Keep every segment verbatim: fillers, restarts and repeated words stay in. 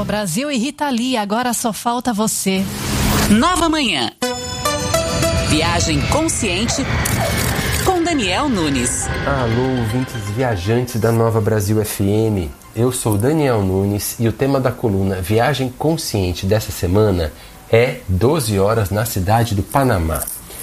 Nova Brasil e Rita Lee, agora só falta você. Nova Manhã. Viagem consciente com Daniel Nunes. Alô, ouvintes viajantes da Nova Brasil F M. Eu sou Daniel Nunes e o tema da coluna Viagem Consciente dessa semana é doze horas na cidade do Panamá.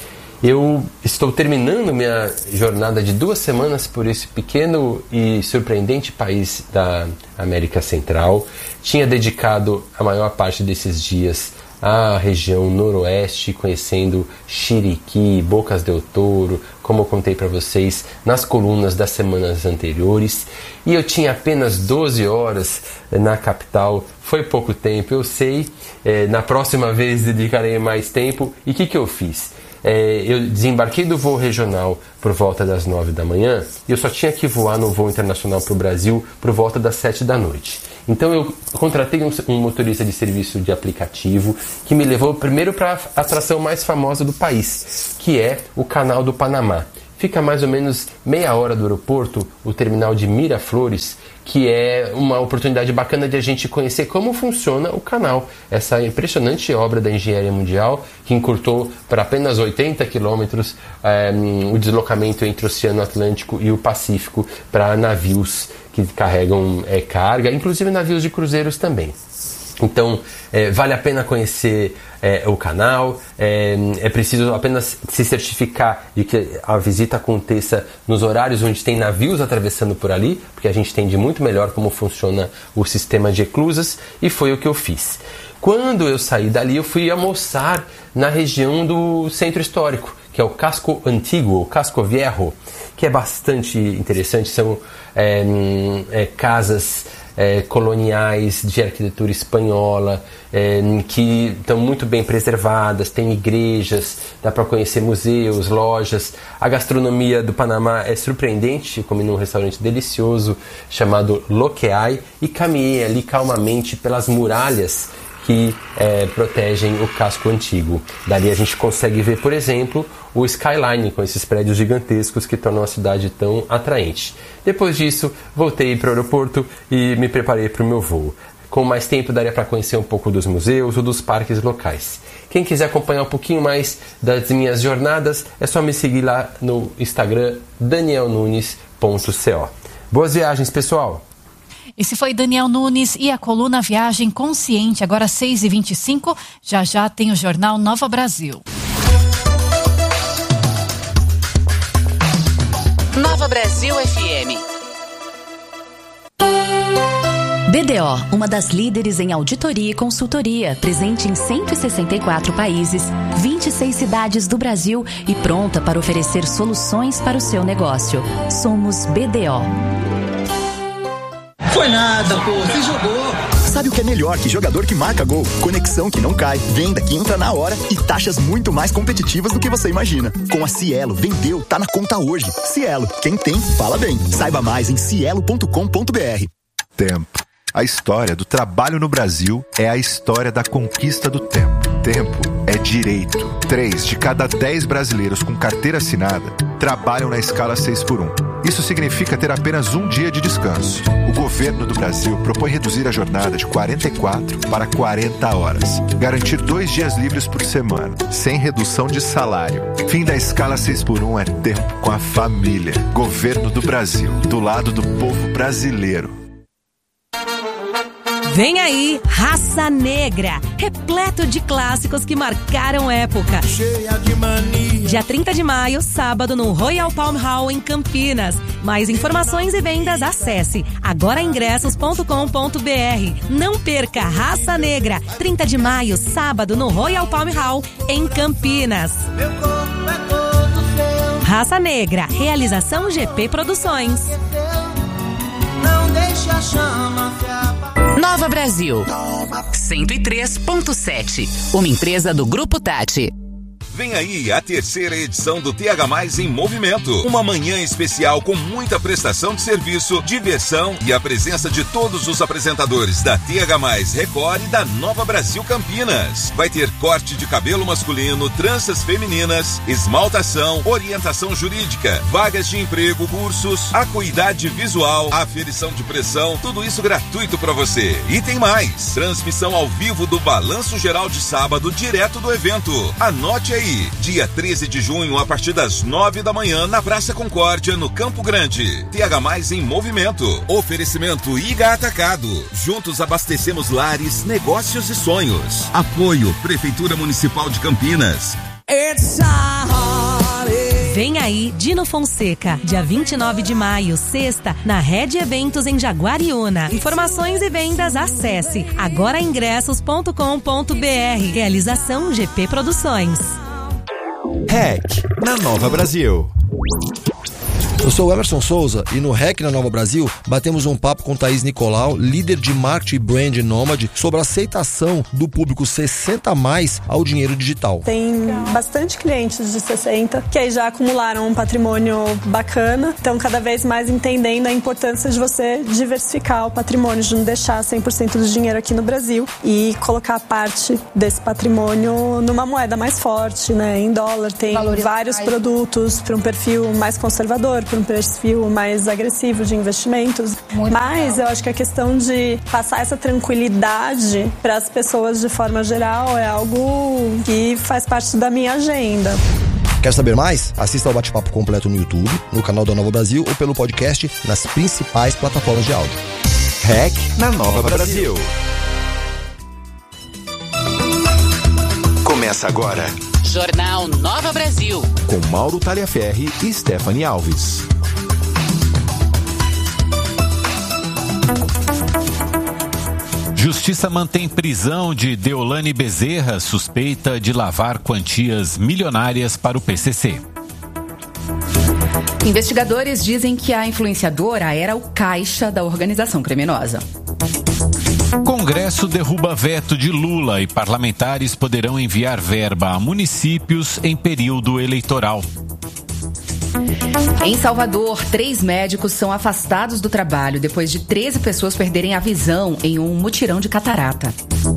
Eu estou terminando minha jornada de duas semanas por esse pequeno e surpreendente país da América Central. Tinha dedicado a maior parte desses dias à região noroeste, conhecendo Chiriquí, Bocas del Toro, como eu contei para vocês nas colunas das semanas anteriores. E eu tinha apenas doze horas na capital, foi pouco tempo, eu sei. É, na próxima vez dedicarei mais tempo. E o que, que eu fiz? É, eu desembarquei do voo regional por volta das nove da manhã e eu só tinha que voar no voo internacional para o Brasil por volta das sete da noite. Então eu contratei um, um motorista de serviço de aplicativo que me levou primeiro para a atração mais famosa do país, que é o Canal do Panamá. Fica a mais ou menos meia hora do aeroporto, o terminal de Miraflores, que é uma oportunidade bacana de a gente conhecer como funciona o canal. Essa impressionante obra da engenharia mundial que encurtou para apenas oitenta quilômetros é, o deslocamento entre o Oceano Atlântico e o Pacífico para navios que carregam é, carga, inclusive navios de cruzeiros também. Então, é, vale a pena conhecer é, o canal, é, é preciso apenas se certificar de que a visita aconteça nos horários onde tem navios atravessando por ali, porque a gente entende muito melhor como funciona o sistema de eclusas, e foi o que eu fiz. Quando eu saí dali, eu fui almoçar na região do centro histórico, que é o Casco Antigo, o Casco Viejo, que é bastante interessante, são é, é, casas É, coloniais de arquitetura espanhola, é, que estão muito bem preservadas, tem igrejas, dá para conhecer museus, lojas. A gastronomia do Panamá é surpreendente, eu comi num restaurante delicioso chamado Loqueay e caminhei ali calmamente pelas muralhas que é, protegem o casco antigo. Dali a gente consegue ver, por exemplo, o skyline com esses prédios gigantescos que tornam a cidade tão atraente. Depois disso, voltei para o aeroporto e me preparei para o meu voo. Com mais tempo, daria para conhecer um pouco dos museus ou dos parques locais. Quem quiser acompanhar um pouquinho mais das minhas jornadas, é só me seguir lá no Instagram, daniel nunes ponto co. Boas viagens, pessoal! Esse foi Daniel Nunes e a coluna Viagem Consciente, agora seis e vinte e cinco, já já tem o jornal Nova Brasil. Nova Brasil F M. B D O, uma das líderes em auditoria e consultoria, presente em cento e sessenta e quatro países, vinte e seis cidades do Brasil e pronta para oferecer soluções para o seu negócio. Somos B D O. Foi nada, pô, você jogou. Sabe o que é melhor que jogador que marca gol? Conexão que não cai, venda que entra na hora e taxas muito mais competitivas do que você imagina. Com a Cielo, vendeu, tá na conta hoje. Cielo, quem tem, fala bem. Saiba mais em cielo ponto com ponto b r. Tempo. A história do trabalho no Brasil é a história da conquista do tempo. Tempo é direito. Três de cada dez brasileiros com carteira assinada trabalham na escala seis por um. Isso significa ter apenas um dia de descanso. O governo do Brasil propõe reduzir a jornada de quarenta e quatro para quarenta horas. Garantir dois dias livres por semana, sem redução de salário. Fim da escala seis por um é tempo com a família. Governo do Brasil, do lado do povo brasileiro. Vem aí, Raça Negra, repleto de clássicos que marcaram época. Cheia de mania. Dia trinta de maio, sábado, no Royal Palm Hall, em Campinas. Mais informações e vendas, acesse agora ingressos ponto com ponto b r. Não perca Raça Negra, trinta de maio, sábado, no Royal Palm Hall, em Campinas. Meu corpo é todo seu. Raça Negra, realização G P Produções. Não deixe a chama se apagar. Nova Brasil, cento e três ponto sete, uma empresa do Grupo Tati. Vem aí a terceira edição do T H Mais em Movimento. Uma manhã especial com muita prestação de serviço, diversão e a presença de todos os apresentadores da T H Mais Record e da Nova Brasil Campinas. Vai ter corte de cabelo masculino, tranças femininas, esmaltação, orientação jurídica, vagas de emprego, cursos, acuidade visual, aferição de pressão, tudo isso gratuito para você. E tem mais, transmissão ao vivo do Balanço Geral de sábado, direto do evento. Anote aí, dia treze de junho, a partir das nove da manhã, na Praça Concórdia, no Campo Grande. T H Mais em Movimento. Oferecimento I G A Atacado. Juntos abastecemos lares, negócios e sonhos. Apoio Prefeitura Municipal de Campinas. Vem aí, Dino Fonseca, dia vinte e nove de maio, sexta, na Rede Eventos em Jaguariúna. Informações e vendas, acesse agora ingressos ponto com ponto b r. Realização G P Produções. R E C na Nova Brasil. Eu sou o Emerson Souza e no R E C na Nova Brasil batemos um papo com Thaís Nicolau, líder de marketing e brand Nômade, sobre a aceitação do público sessenta a mais ao dinheiro digital. Tem bastante clientes de sessenta que aí já acumularam um patrimônio bacana, então cada vez mais entendendo a importância de você diversificar o patrimônio, de não deixar cem por cento do dinheiro aqui no Brasil e colocar parte desse patrimônio numa moeda mais forte, né? Em dólar. Tem Valorizar vários mais. produtos para um perfil mais conservador, para um perfil mais agressivo de investimentos. Muito Mas legal. Eu acho que a questão de passar essa tranquilidade para as pessoas de forma geral é algo que faz parte da minha agenda. Quer saber mais? Assista ao bate-papo completo no YouTube, no canal da Nova Brasil ou pelo podcast nas principais plataformas de áudio. R E C na Nova Brasil. Começa agora. Jornal Nova Brasil. Com Mauro Taliaferri e Stephanie Alves. Justiça mantém prisão de Deolane Bezerra, suspeita de lavar quantias milionárias para o P C C. Investigadores dizem que a influenciadora era o caixa da organização criminosa. Congresso derruba veto de Lula e parlamentares poderão enviar verba a municípios em período eleitoral. Em Salvador, três médicos são afastados do trabalho depois de treze pessoas perderem a visão em um mutirão de catarata.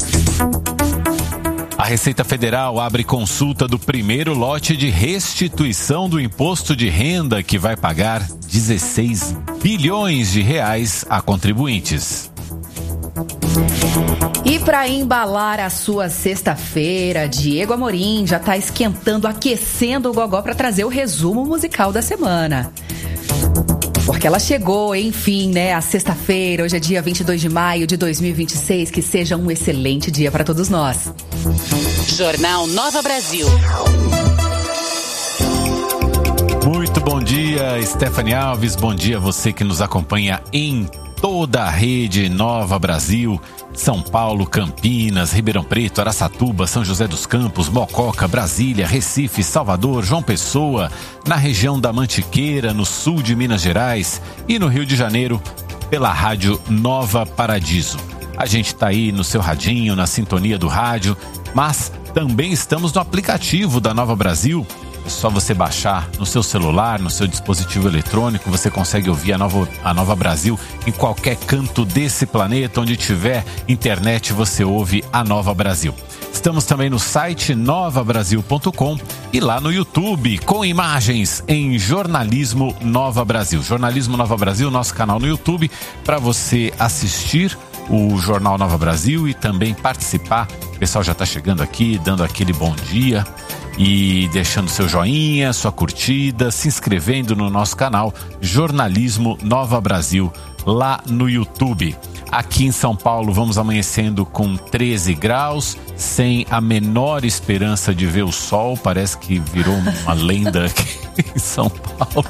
A Receita Federal abre consulta do primeiro lote de restituição do imposto de renda, que vai pagar dezesseis bilhões de reais a contribuintes. E para embalar a sua sexta-feira, Diego Amorim já está esquentando, aquecendo o gogó para trazer o resumo musical da semana. Porque ela chegou, enfim, né? A sexta-feira, hoje é dia vinte e dois de maio de dois mil e vinte e seis. Que seja um excelente dia para todos nós. Jornal Nova Brasil. Muito bom dia, Stephanie Alves. Bom dia a você que nos acompanha em toda a rede Nova Brasil. São Paulo, Campinas, Ribeirão Preto, Araçatuba, São José dos Campos, Mococa, Brasília, Recife, Salvador, João Pessoa, na região da Mantiqueira, no sul de Minas Gerais e no Rio de Janeiro, pela rádio Nova Paradiso. A gente está aí no seu radinho, na sintonia do rádio, mas também estamos no aplicativo da Nova Brasil. É só você baixar no seu celular, no seu dispositivo eletrônico, você consegue ouvir a Nova, a Nova Brasil em qualquer canto desse planeta, onde tiver internet você ouve a Nova Brasil. Estamos também no site nova brasil ponto com e lá no YouTube, com imagens em Jornalismo Nova Brasil. Jornalismo Nova Brasil, nosso canal no YouTube, para você assistir o Jornal Nova Brasil e também participar. O pessoal já está chegando aqui, dando aquele bom dia e deixando seu joinha, sua curtida, se inscrevendo no nosso canal Jornalismo Nova Brasil lá no YouTube. Aqui em São Paulo vamos amanhecendo com treze graus, sem a menor esperança de ver o sol. Parece que virou uma lenda aqui em São Paulo.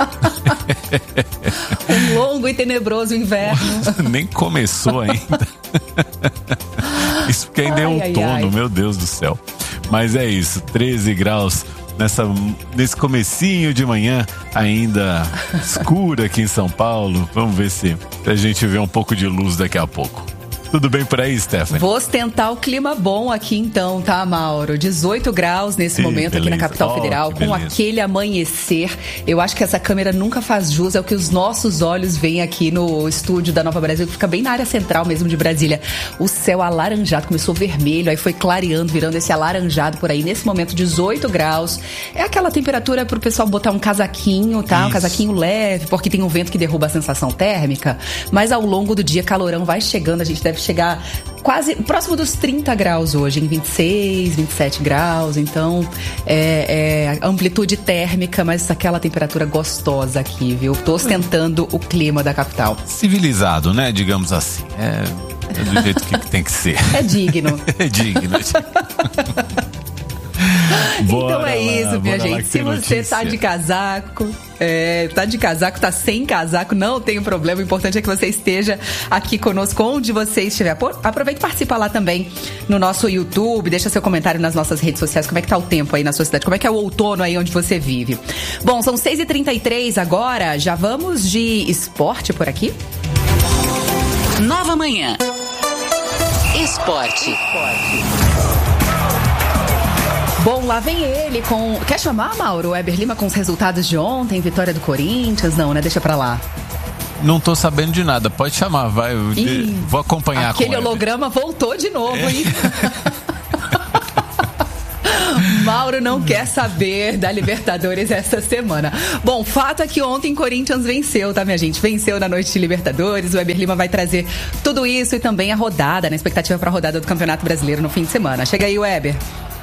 Um longo e tenebroso inverno. Nem começou ainda. Isso porque ainda ai, é outono, ai, ai. Meu Deus do céu. Mas é isso, treze graus nessa, nesse comecinho de manhã, ainda escuro aqui em São Paulo. Vamos ver se a gente vê um pouco de luz daqui a pouco. Tudo bem por aí, Stephanie? Vou ostentar o clima bom aqui então, tá, Mauro? dezoito graus nesse Ih, momento beleza. aqui na capital Oh, federal, que com beleza. aquele amanhecer. Eu acho que essa câmera nunca faz jus ao que os nossos olhos veem aqui no estúdio da Nova Brasil, que fica bem na área central mesmo de Brasília. O céu alaranjado, começou vermelho, aí foi clareando, virando esse alaranjado por aí. Nesse momento, dezoito graus. É aquela temperatura pro pessoal botar um casaquinho, tá? Um Isso. casaquinho leve, porque tem um vento que derruba a sensação térmica. Mas ao longo do dia, calorão vai chegando, a gente deve chegar quase próximo dos trinta graus hoje, em vinte e seis, vinte e sete graus. Então, é, é amplitude térmica, mas aquela temperatura gostosa aqui, viu? Tô ostentando o clima da capital. Civilizado, né? Digamos assim. É, é do jeito que tem que ser. É digno. É digno. Então é lá, isso, minha bora lá gente. que Se tem você notícia. tá de casaco, é, tá de casaco, tá sem casaco, não tem problema. O importante é que você esteja aqui conosco onde você estiver. Pô, aproveita e participa lá também no nosso YouTube, deixa seu comentário nas nossas redes sociais. Como é que tá o tempo aí na sua cidade? Como é que é o outono aí onde você vive? Bom, são seis e trinta e três agora. Já vamos de esporte por aqui? Nova Manhã. Esporte. Bom, lá vem ele com... Quer chamar, Mauro? O Eber Lima com os resultados de ontem, vitória do Corinthians? Não, né? Deixa pra lá. Não tô sabendo de nada, pode chamar, vai. Eu Ih, vou acompanhar Aquele com ele. holograma voltou de novo, hein? Mauro não quer saber da Libertadores essa semana. Bom, fato é que ontem Corinthians venceu, tá, minha gente? Venceu na noite de Libertadores. O Eber Lima vai trazer tudo isso e também a rodada, na expectativa para a rodada do Campeonato Brasileiro no fim de semana. Chega aí, Eber.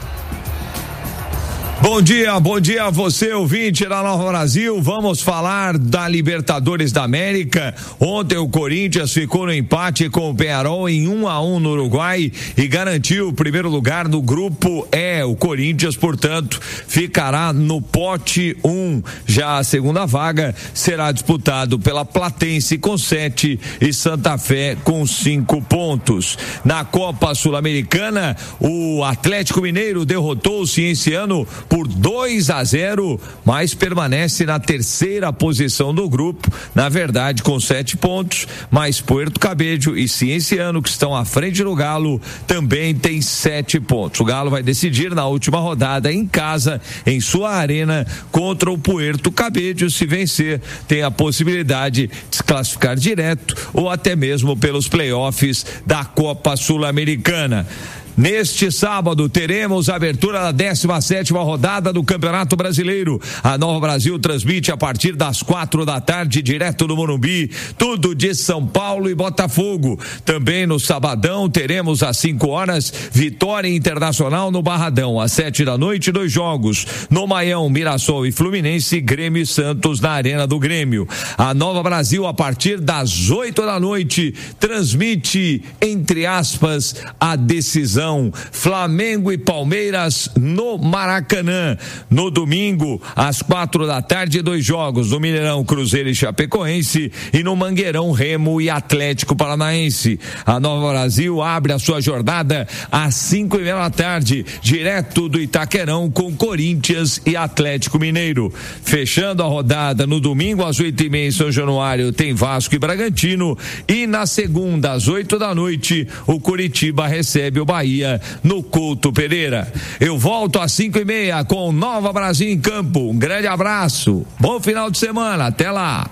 Bom dia, bom dia a você, ouvinte da Nova Brasil. Vamos falar da Libertadores da América. Ontem o Corinthians ficou no empate com o Peñarol em um a um no Uruguai e garantiu o primeiro lugar no grupo E. O Corinthians, portanto, ficará no pote um. Já a segunda vaga será disputado pela Platense com sete e Santa Fé com cinco pontos. Na Copa Sul-Americana, o Atlético Mineiro derrotou o Cienciano por dois a zero, mas permanece na terceira posição do grupo, na verdade com sete pontos, mas Puerto Cabello e Cienciano, que estão à frente do Galo, também tem sete pontos. O Galo vai decidir na última rodada em casa, em sua arena, contra o Puerto Cabello. Se vencer, tem a possibilidade de se classificar direto ou até mesmo pelos playoffs da Copa Sul-Americana. Neste sábado teremos a abertura da décima sétima rodada do Campeonato Brasileiro. A Nova Brasil transmite a partir das quatro da tarde, direto do Morumbi, tudo de São Paulo e Botafogo. Também no sabadão teremos às cinco horas Vitória Internacional no Barradão. Às sete da noite, dois jogos. No Maião, Mirassol e Fluminense, Grêmio e Santos na Arena do Grêmio. A Nova Brasil, a partir das oito da noite, transmite, entre aspas, a decisão. Flamengo e Palmeiras no Maracanã. No domingo, às quatro da tarde, dois jogos. No Mineirão, Cruzeiro e Chapecoense. E no Mangueirão, Remo e Atlético Paranaense. A Nova Brasil abre a sua jornada às cinco e meia da tarde, direto do Itaquerão, com Corinthians e Atlético Mineiro. Fechando a rodada no domingo, às oito e meia em São Januário, tem Vasco e Bragantino. E na segunda, às oito da noite, o Curitiba recebe o Bahia no Couto Pereira. Eu volto às cinco e meia com Nova Brasil em campo. Um grande abraço, bom final de semana, até lá.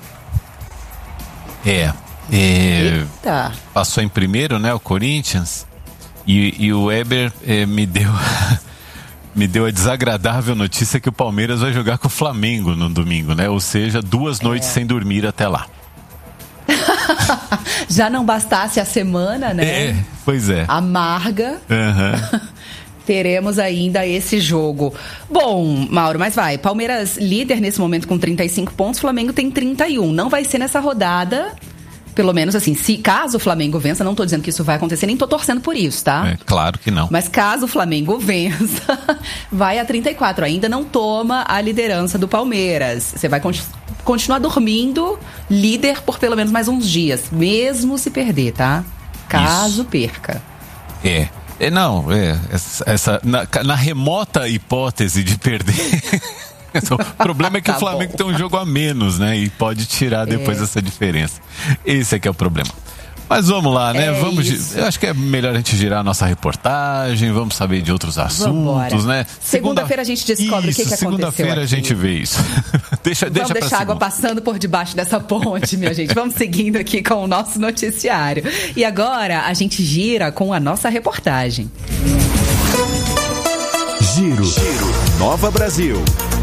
É, é Eita. Passou em primeiro, né, o Corinthians, e, e o Eber é, me deu me deu a desagradável notícia que o Palmeiras vai jogar com o Flamengo no domingo, né, ou seja, duas noites é. sem dormir até lá. Já não bastasse a semana, né? É, pois é. Amarga. Uhum. Teremos ainda esse jogo. Bom, Mauro, mas vai. Palmeiras líder nesse momento com trinta e cinco pontos, Flamengo tem trinta e um. Não vai ser nessa rodada, pelo menos assim, se caso o Flamengo vença, não tô dizendo que isso vai acontecer, nem tô torcendo por isso, tá? É, claro que não. Mas caso o Flamengo vença, vai a trinta e quatro. Ainda não toma a liderança do Palmeiras. Você vai continuar continuar dormindo líder por pelo menos mais uns dias, mesmo se perder, tá? Caso Isso. perca. É. é não, é. Essa, essa na, na remota hipótese de perder. O problema é que tá o Flamengo bom. tem um jogo a menos, né? E pode tirar depois é. essa diferença. Esse é que é o problema. Mas vamos lá, né? É vamos, isso. eu acho que é melhor a gente girar a nossa reportagem, vamos saber de outros assuntos, Vambora. né? Segunda-feira a gente descobre isso, o que, que aconteceu segunda-feira aqui. a gente vê isso. deixa Vamos deixa deixar a água passando por debaixo dessa ponte, minha gente. Vamos seguindo aqui com o nosso noticiário. E agora a gente gira com a nossa reportagem. Giro. Giro. Nova Brasil.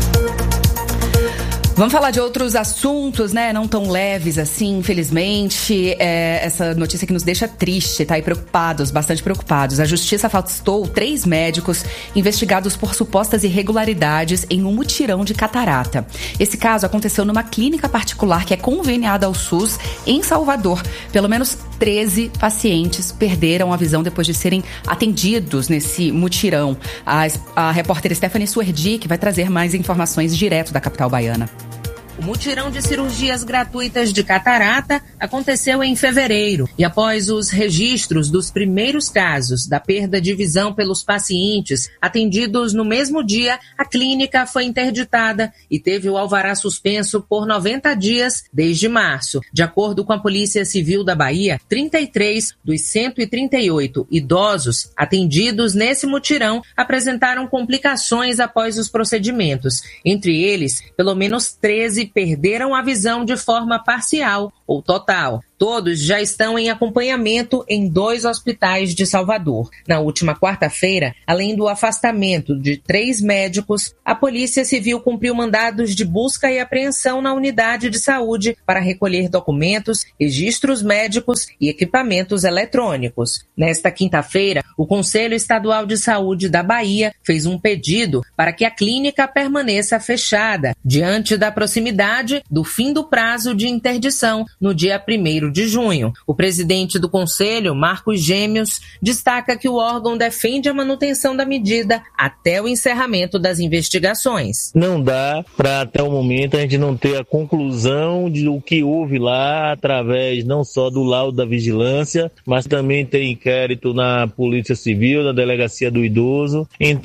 Vamos falar de outros assuntos, né? Não tão leves assim, infelizmente. É, essa notícia que nos deixa triste, tá? E preocupados, bastante preocupados. A justiça afastou três médicos investigados por supostas irregularidades em um mutirão de catarata. Esse caso aconteceu numa clínica particular que é conveniada ao SUS em Salvador. Pelo menos treze pacientes perderam a visão depois de serem atendidos nesse mutirão. A, a repórter Stephanie Suerdi, vai trazer mais informações direto da capital baiana. O mutirão de cirurgias gratuitas de catarata aconteceu em fevereiro e após os registros dos primeiros casos da perda de visão pelos pacientes atendidos no mesmo dia, a clínica foi interditada e teve o alvará suspenso por noventa dias desde março. De acordo com a Polícia Civil da Bahia, trinta e três dos cento e trinta e oito idosos atendidos nesse mutirão apresentaram complicações após os procedimentos. Entre eles, pelo menos treze perderam a visão de forma parcial ou total. Todos já estão em acompanhamento em dois hospitais de Salvador. Na última quarta-feira, além do afastamento de três médicos, a Polícia Civil cumpriu mandados de busca e apreensão na unidade de saúde para recolher documentos, registros médicos e equipamentos eletrônicos. Nesta quinta-feira, o Conselho Estadual de Saúde da Bahia fez um pedido para que a clínica permaneça fechada, diante da proximidade do fim do prazo de interdição no dia primeiro de junho. O presidente do Conselho, Marcos Gêmeos, destaca que o órgão defende a manutenção da medida até o encerramento das investigações. Não dá para, até o momento, a gente não ter a conclusão do que houve lá, através não só do laudo da vigilância, mas também tem inquérito na Polícia Civil, na Delegacia do Idoso. Então,